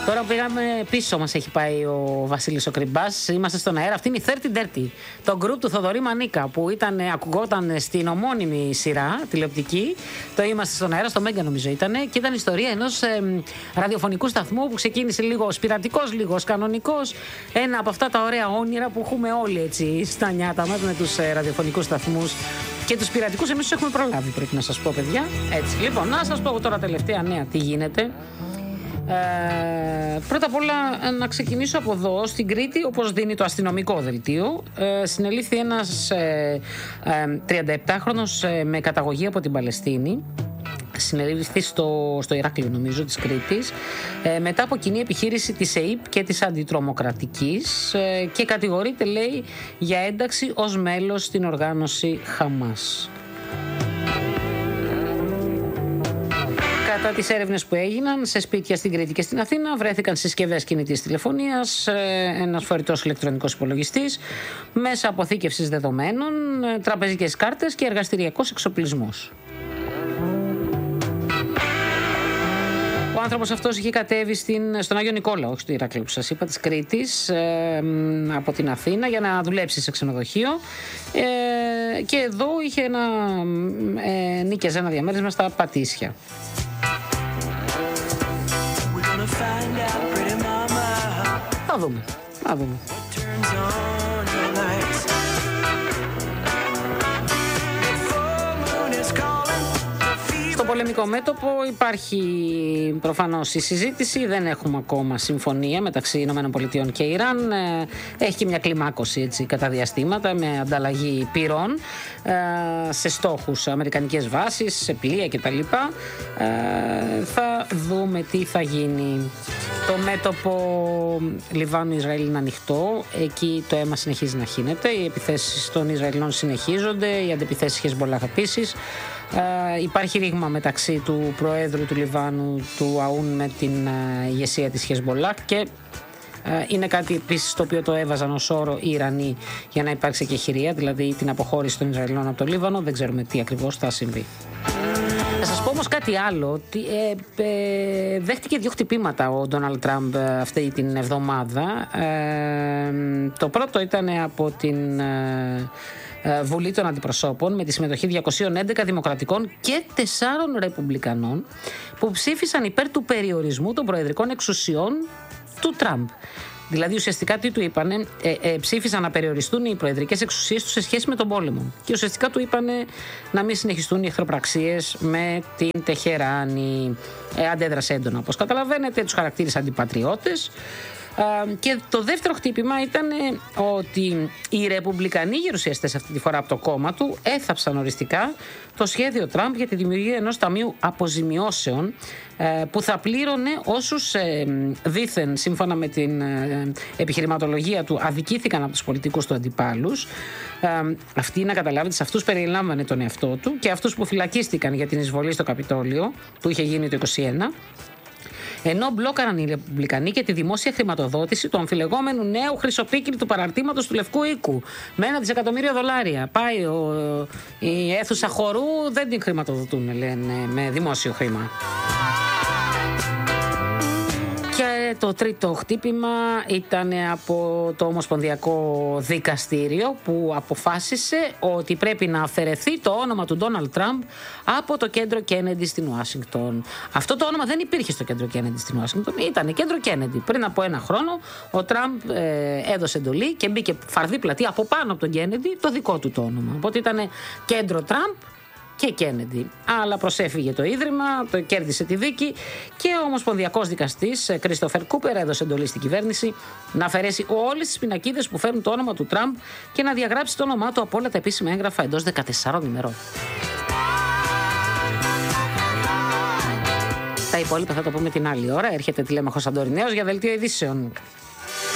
Τώρα πήγαμε πίσω, μας έχει πάει ο Βασίλης ο Κρυμπάς. Είμαστε στον αέρα. Αυτή είναι η 30 Dirty. Το γκρουπ του Θοδωρή Μανίκα που ακουγόταν στην ομώνυμη σειρά τηλεοπτική. Το Είμαστε στον αέρα, στο Μέγκα νομίζω ήταν. Και ήταν ιστορία ενός ραδιοφωνικού σταθμού που ξεκίνησε λίγο πειρατικός, λίγο κανονικός. Ένα από αυτά τα ωραία όνειρα που έχουμε όλοι έτσι στα νιάτα μας με τους ραδιοφωνικούς σταθμούς. Και τους πειρατικούς εμείς τους έχουμε προλάβει, πρέπει να σας πω, παιδιά. Έτσι. Λοιπόν, να σας πω τώρα τελευταία νέα τι γίνεται. Πρώτα απ' όλα να ξεκινήσω από εδώ. Στην Κρήτη, όπως δίνει το αστυνομικό δελτίο, συνελήφθη ένας 37χρονος με καταγωγή από την Παλαιστίνη. Συνελήφθη στο Ηράκλειο νομίζω της Κρήτης μετά από κοινή επιχείρηση της ΕΙΠ και της Αντιτρομοκρατικής και κατηγορείται, λέει, για ένταξη ως μέλος στην οργάνωση Χαμάς. Κατά τις έρευνες που έγιναν σε σπίτια στην Κρήτη και στην Αθήνα βρέθηκαν συσκευές κινητής τηλεφωνίας, ένας φορητός ηλεκτρονικός υπολογιστής, μέσα αποθήκευσης δεδομένων, τραπεζικές κάρτες και εργαστηριακός εξοπλισμός. Ο άνθρωπος αυτός είχε κατέβει στον Άγιο Νικόλαο, όχι στο Ηράκλειο που σας είπα, της Κρήτης, από την Αθήνα για να δουλέψει σε ξενοδοχείο και εδώ είχε νίκιαζε ένα διαμέρισμα στα Πατήσια. Θα δούμε. Στο πολεμικό μέτωπο υπάρχει προφανώς η συζήτηση, δεν έχουμε ακόμα συμφωνία μεταξύ ΗΠΑ και Ιράν. Έχει και μια κλιμάκωση έτσι, κατά διαστήματα με ανταλλαγή πυρών σε στόχους, αμερικανικές βάσεις, σε πλοία κτλ. Θα δούμε τι θα γίνει. Το μέτωπο Λιβάνου-Ισραήλ είναι ανοιχτό, εκεί το αίμα συνεχίζει να χύνεται, οι επιθέσεις των Ισραηλινών συνεχίζονται, οι αντεπιθέσεις Χεσμπολάχ επίσης. Υπάρχει ρήγμα μεταξύ του Προέδρου του Λιβάνου, του Αούν, με την ηγεσία της Χεσμπολάχ και είναι κάτι επίσης το οποίο το έβαζαν ως όρο οι Ιρανοί για να υπάρξει και χειρία, δηλαδή την αποχώρηση των Ισραηλινών από το Λίβανο. Δεν ξέρουμε τι ακριβώς θα συμβεί. Θα σας πω όμως κάτι άλλο, ότι δέχτηκε 2 χτυπήματα ο Ντόναλντ Τραμπ αυτή την εβδομάδα. Το πρώτο ήταν από την Βουλή των Αντιπροσώπων με τη συμμετοχή 211 δημοκρατικών και 4 ρεπουμπλικανών που ψήφισαν υπέρ του περιορισμού των προεδρικών εξουσιών του Τραμπ. Δηλαδή ουσιαστικά τι του είπανε, ψήφισαν να περιοριστούν οι προεδρικές εξουσίες τους σε σχέση με τον πόλεμο και ουσιαστικά του είπανε να μην συνεχιστούν οι εχθροπραξίες με την Τεχεράνη. Αντέδρασε έντονα, όπως καταλαβαίνετε, τους χαρακτήρισε αντιπατριώτες. Και το δεύτερο χτύπημα ήταν ότι οι ρεπουμπλικανοί γερουσιαστές αυτή τη φορά από το κόμμα του έθαψαν οριστικά το σχέδιο Τραμπ για τη δημιουργία ενός ταμείου αποζημιώσεων που θα πλήρωνε όσους δήθεν σύμφωνα με την επιχειρηματολογία του αδικήθηκαν από τους πολιτικούς του αντιπάλους. Αυτοί, να καταλάβετε, σε αυτούς περιλάμβανε τον εαυτό του και αυτούς που φυλακίστηκαν για την εισβολή στο Καπιτόλιο που είχε γίνει το 1921. Ενώ μπλόκαραν οι Ρεπουμπλικανοί και τη δημόσια χρηματοδότηση του αμφιλεγόμενου νέου χρυσοπίκυλου του παραρτήματος του Λευκού Οίκου με $1 δισεκατομμύριο. Πάει η αίθουσα χορού, δεν την χρηματοδοτούν, λένε, με δημόσιο χρήμα. Και το τρίτο χτύπημα ήταν από το Ομοσπονδιακό Δικαστήριο που αποφάσισε ότι πρέπει να αφαιρεθεί το όνομα του Ντόναλντ Τραμπ από το κέντρο Κέννεντι στην Ουάσιγκτον. Αυτό το όνομα δεν υπήρχε στο κέντρο Κέννεντι στην Ουάσιγκτον, ήταν κέντρο Κέννεντι. Πριν από 1 χρόνο ο Τραμπ έδωσε εντολή και μπήκε φαρδί πλατή από πάνω από τον Κέννεντι το δικό του το όνομα. Οπότε ήταν κέντρο Τραμπ και Κέννεντι. Αλλά προσέφυγε το Ίδρυμα, το κέρδισε τη δίκη και ο Ομοσπονδιακός Δικαστής Κρίστοφερ Κούπερ έδωσε εντολή στην κυβέρνηση να αφαιρέσει όλες τις πινακίδες που φέρνουν το όνομα του Τραμπ και να διαγράψει το όνομά του από όλα τα επίσημα έγγραφα εντός 14 ημερών. Τα υπόλοιπα θα το πούμε την άλλη ώρα. Έρχεται τηλέμαχος Αντορινέος για δελτίο ειδήσεων.